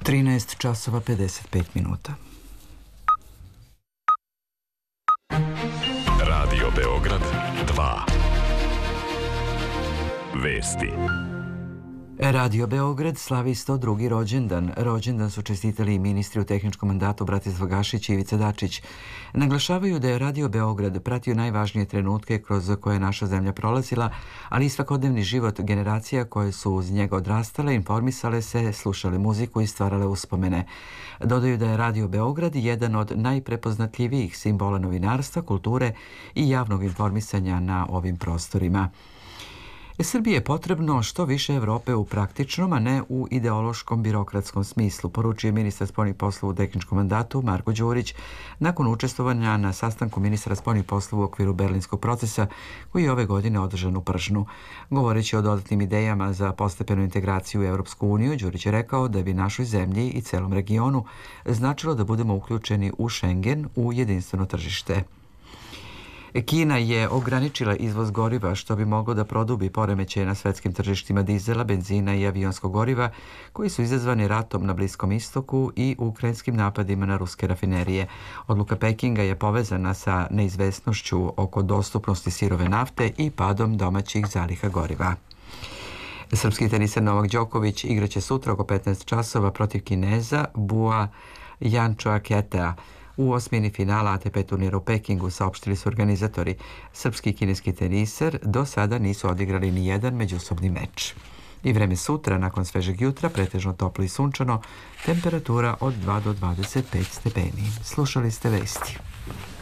13 časova 55 minuta. Radio Beograd 2. Vesti. Radio Beograd slavi 102. rođendan. Rođendan su čestitali i ministri u tehničkom mandatu Bratislav Gašić i Ivica Dačić. Naglašavaju da je Radio Beograd pratio najvažnije trenutke kroz koje je naša zemlja prolazila, ali i svakodnevni život generacija koje su uz njega odrastale, informisale se, slušale muziku i stvarale uspomene. Dodaju da je Radio Beograd jedan od najprepoznatljivijih simbola novinarstva, kulture i javnog informisanja na ovim prostorima. Srbiji je potrebno što više Evrope u praktičnom, a ne u ideološkom birokratskom smislu, poručuje ministar spoljnih poslova u tehničkom mandatu Marko Đurić nakon učestvovanja na sastanku ministra spoljnih poslova u okviru berlinskog procesa koji je ove godine održan u Pržnu. Govoreći o dodatnim idejama za postepenu integraciju u Evropsku uniju, Đurić je rekao da bi našoj zemlji i celom regionu značilo da budemo uključeni u Schengen, u jedinstveno tržište. Kina je ograničila izvoz goriva što bi moglo da produbi poremećaje na svetskim tržištima dizela, benzina i avionskog goriva koji su izazvani ratom na Bliskom istoku i ukrajinskim napadima na ruske rafinerije. Odluka Pekinga je povezana sa neizvesnošću oko dostupnosti sirove nafte i padom domaćih zaliha goriva. Srpski teniser Novak Đoković igraće sutra oko 15 časova protiv Kineza Bua Jančoaketea u osmini finala ATP turnira u Pekingu, saopštili su organizatori. Srpski i kineski teniser do sada nisu odigrali ni jedan međusobni meč. I vreme sutra, nakon svežeg jutra, pretežno toplo i sunčano, temperatura od 2 do 25 stepeni. Slušali ste vesti.